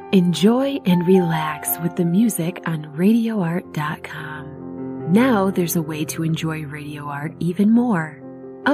Enjoy and relax with the music on radioart.com. Now there's a way to enjoy Radio Art even more.